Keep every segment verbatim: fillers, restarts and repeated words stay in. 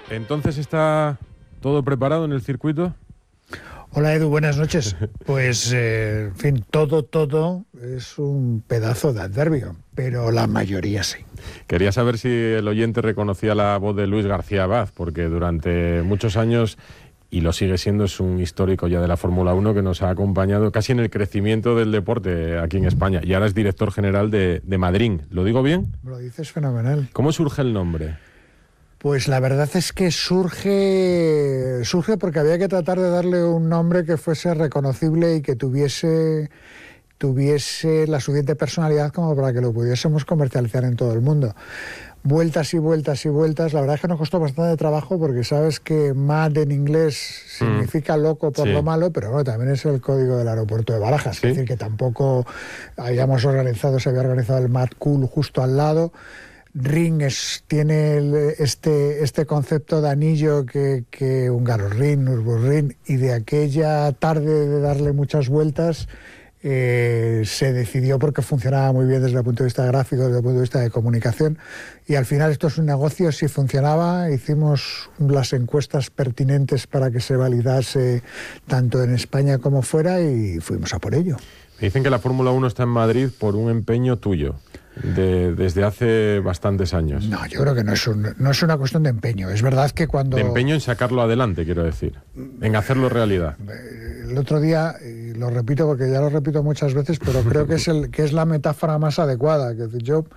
Entonces, ¿está todo preparado en el circuito? Hola Edu, buenas noches. Pues, eh, en fin, todo, todo es un pedazo de adverbio, pero la mayoría sí. Quería saber si el oyente reconocía la voz de Luis García Abad, porque durante muchos años, y lo sigue siendo, es un histórico ya de la Fórmula uno que nos ha acompañado casi en el crecimiento del deporte aquí en España, y ahora es director general de, de Madrid. ¿Lo digo bien? Lo dices fenomenal. ¿Cómo surge el nombre? Pues la verdad es que surge, surge porque había que tratar de darle un nombre que fuese reconocible y que tuviese, tuviese la suficiente personalidad como para que lo pudiésemos comercializar en todo el mundo. Vueltas y vueltas y vueltas. La verdad es que nos costó bastante trabajo porque sabes que mad en inglés significa loco por sí. lo malo, pero bueno, también es el código del aeropuerto de Barajas. ¿Sí? Es decir, que tampoco habíamos organizado, se había organizado el Mad Cool justo al lado. Ring es, tiene el, este, este concepto de anillo que, que Hungaroring, Nürburgring, y de aquella tarde de darle muchas vueltas eh, se decidió porque funcionaba muy bien desde el punto de vista gráfico, desde el punto de vista de comunicación, y al final esto es un negocio. Si funcionaba, hicimos las encuestas pertinentes para que se validase tanto en España como fuera y fuimos a por ello. Me dicen que la Fórmula uno está en Madrid por un empeño tuyo. De, desde hace bastantes años. No, yo creo que no es, un, no es una cuestión de empeño. Es verdad que cuando... De empeño en sacarlo adelante, quiero decir. En hacerlo realidad. El otro día, y lo repito porque ya lo repito muchas veces, pero creo que es, el, que es la metáfora más adecuada. Es decir, yo,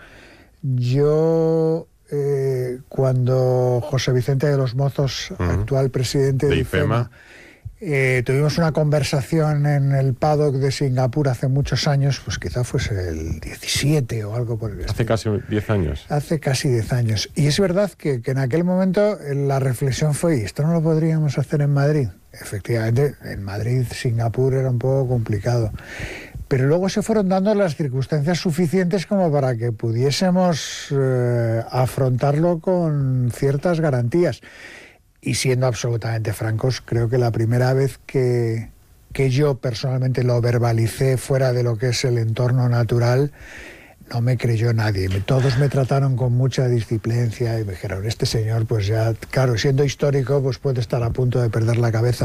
yo eh, cuando José Vicente de los Mozos, uh-huh. actual presidente de, de IFEMA, Eh, tuvimos una conversación en el paddock de Singapur hace muchos años, pues quizá fuese el diecisiete o algo por el estilo. Hace casi diez años. Hace casi diez años. Y es verdad que, que en aquel momento la reflexión fue, ¿y esto no lo podríamos hacer en Madrid? Efectivamente, en Madrid, Singapur era un poco complicado. Pero luego se fueron dando las circunstancias suficientes como para que pudiésemos eh, afrontarlo con ciertas garantías. Y siendo absolutamente francos, creo que la primera vez que, que yo personalmente lo verbalicé fuera de lo que es el entorno natural, no me creyó nadie. Todos me trataron con mucha disciplinencia y me dijeron, este señor, pues ya, claro, siendo histórico, pues puede estar a punto de perder la cabeza.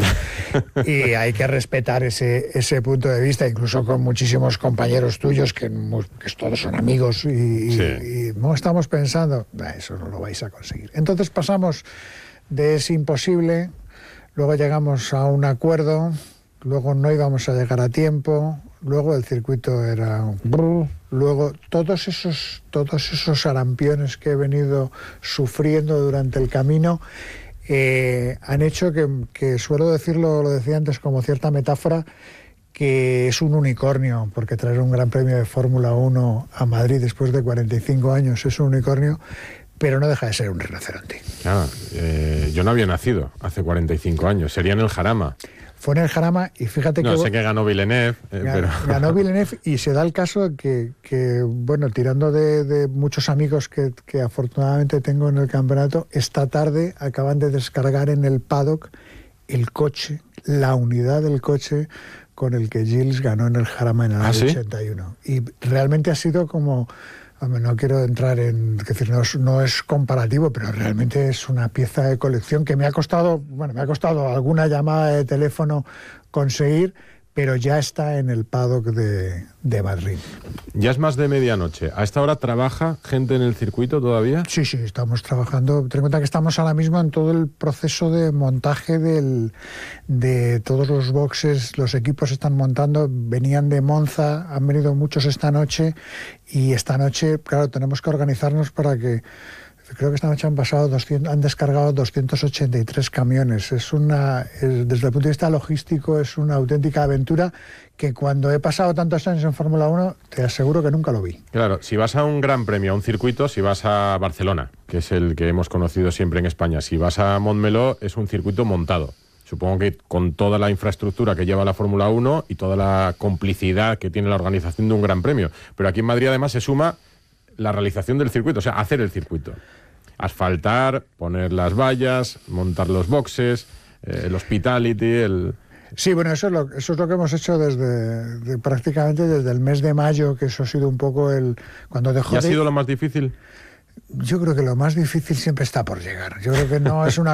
Y hay que respetar ese, ese punto de vista, incluso con muchísimos compañeros tuyos, que, que todos son amigos, y, sí. y, y no estamos pensando, eso no lo vais a conseguir. Entonces pasamos de es imposible, luego llegamos a un acuerdo, luego no íbamos a llegar a tiempo, luego el circuito era un brrr, luego todos esos, todos esos sarampiones que he venido sufriendo durante el camino eh, han hecho que, que, suelo decirlo, lo decía antes como cierta metáfora, que es un unicornio, porque traer un gran premio de Fórmula uno a Madrid después de cuarenta y cinco años es un unicornio, pero no deja de ser un rinoceronte. Ah, eh, yo no había nacido hace cuarenta y cinco años, sería en el Jarama. Fue en el Jarama y fíjate no, que... No, sé que ganó Villeneuve, eh, ganó, pero... Ganó Villeneuve y se da el caso que, que bueno, tirando de, de muchos amigos que, que afortunadamente tengo en el campeonato, esta tarde acaban de descargar en el paddock el coche, la unidad del coche con el que Gilles ganó en el Jarama en el año ¿Ah, sí? ochenta y uno. Y realmente ha sido como... No quiero entrar en... Es decir, no es, no es comparativo, pero realmente es una pieza de colección que me ha costado, bueno, me ha costado alguna llamada de teléfono conseguir, pero ya está en el paddock de, de Madrid. Ya es más de medianoche. ¿A esta hora trabaja gente en el circuito todavía? Sí, sí, estamos trabajando. Ten en cuenta que estamos ahora mismo en todo el proceso de montaje del, de todos los boxes. Los equipos están montando, venían de Monza, han venido muchos esta noche, y esta noche, claro, tenemos que organizarnos para que... Creo que esta noche han pasado doscientos, han descargado doscientos ochenta y tres camiones. Es una, es, desde el punto de vista logístico, es una auténtica aventura que cuando he pasado tantos años en Fórmula uno, te aseguro que nunca lo vi. Claro, si vas a un gran premio, a un circuito, si vas a Barcelona, que es el que hemos conocido siempre en España, si vas a Montmeló, es un circuito montado. Supongo que con toda la infraestructura que lleva la Fórmula uno y toda la complicidad que tiene la organización de un gran premio. Pero aquí en Madrid además se suma la realización del circuito, o sea, hacer el circuito. Asfaltar, poner las vallas, montar los boxes, eh, el hospitality, el... Sí, bueno, eso es lo, eso es lo que hemos hecho desde de, prácticamente desde el mes de mayo, que eso ha sido un poco el... cuando dejó ¿Y ha de... sido lo más difícil? Yo creo que lo más difícil siempre está por llegar. Yo creo que no es una